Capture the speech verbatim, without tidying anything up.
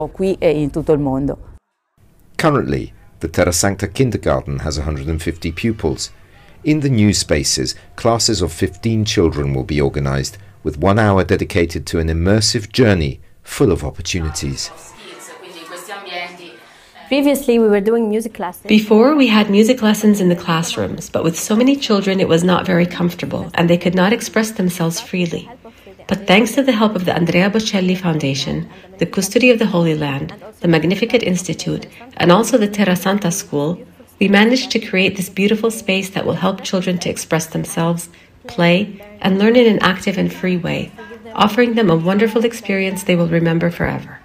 qui e in tutto il mondo. Currently, the Terra Sancta kindergarten has one hundred fifty pupils. In the new spaces, classes of fifteen children will be organized, with one hour dedicated to an immersive journey full of opportunities. Previously, we were doing music classes. Before, we had music lessons in the classrooms, but with so many children, it was not very comfortable, and they could not express themselves freely. But thanks to the help of the Andrea Bocelli Foundation, the Custody of the Holy Land, the Magnificat Institute, and also the Terra Santa School, we managed to create this beautiful space that will help children to express themselves, play, and learn in an active and free way, offering them a wonderful experience they will remember forever.